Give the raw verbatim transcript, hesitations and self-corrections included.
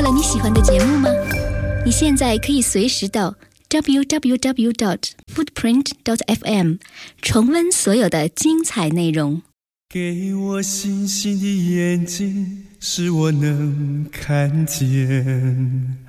了你喜欢的节目吗？你现在可以随时到 double u double u double u dot footprint dot f m 重温所有的精彩内容。 给我星星的眼睛，使我能看见